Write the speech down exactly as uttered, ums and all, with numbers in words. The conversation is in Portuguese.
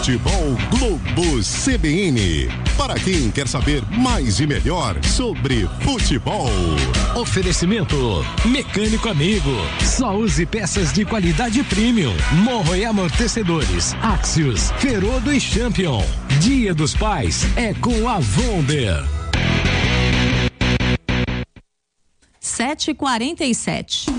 Futebol Globo C B N. Para quem quer saber mais e melhor sobre futebol. Oferecimento Mecânico Amigo. Só use peças de qualidade premium. Morro e amortecedores. Axios, Ferodo e Champion. Dia dos Pais é com a Wonder. sete e quarenta e sete.